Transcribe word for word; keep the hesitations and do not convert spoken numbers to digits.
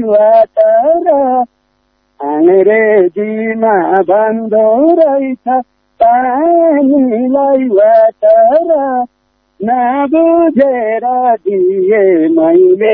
water अंग्रेजीमा भन्दो रहेछ पानीलाई वाटर नबुझेर दिए मैले